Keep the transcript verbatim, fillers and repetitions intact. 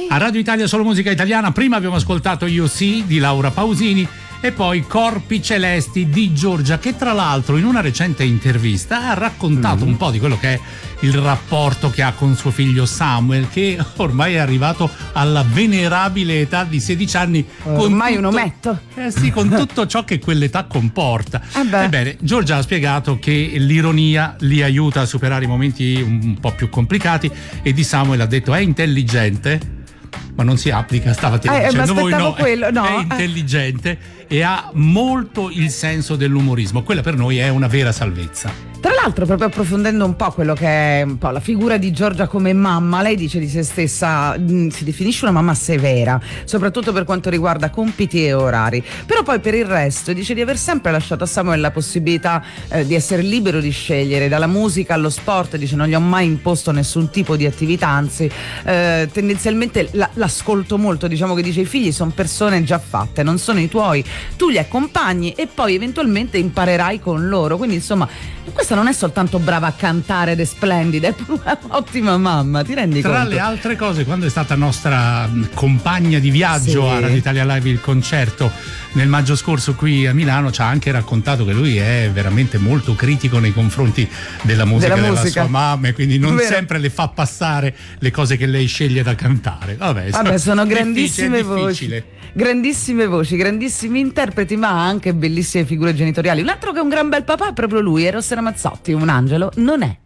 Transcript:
A Radio Italia Solo Musica Italiana prima abbiamo ascoltato You See di Laura Pausini e poi Corpi Celesti di Giorgia, che tra l'altro in una recente intervista ha raccontato mm. un po' di quello che è il rapporto che ha con suo figlio Samuel, che ormai è arrivato alla venerabile età di sedici anni. Ormai tutto, un ometto. Eh sì, con tutto ciò che quell'età comporta. Eh Ebbene, Giorgia ha spiegato che l'ironia li aiuta a superare i momenti un po' più complicati e di Samuel ha detto: è intelligente, ma non si applica, stamattina eh, dicendo voi no, quello, no, è intelligente e ha molto il senso dell'umorismo. Quella per noi è una vera salvezza. Tra l'altro, proprio approfondendo un po' quello che è un po' la figura di Giorgia come mamma, lei dice di se stessa, mh, si definisce una mamma severa, soprattutto per quanto riguarda compiti e orari, però poi per il resto dice di aver sempre lasciato a Samuel la possibilità eh, di essere libero di scegliere, dalla musica allo sport. Dice: non gli ho mai imposto nessun tipo di attività, anzi eh, tendenzialmente la, l'ascolto molto. Diciamo che dice: i figli sono persone già fatte, non sono i tuoi, tu li accompagni e poi eventualmente imparerai con loro. Quindi insomma, questa non è soltanto brava a cantare ed è splendida, è pure un'ottima mamma, ti rendi Tra conto? le altre cose, quando è stata nostra compagna di viaggio sì. a Radio Italia Live, il concerto nel maggio scorso qui a Milano, ci ha anche raccontato che lui è veramente molto critico nei confronti della musica della, della musica. sua mamma, e quindi non Vero. sempre le fa passare le cose che lei sceglie da cantare. Vabbè, Vabbè, sono grandissime voci. Grandissime voci, grandissimi interpreti, ma anche bellissime figure genitoriali. Un altro che è un gran bel papà è proprio lui, Eros Ramazzotti, un angelo non è.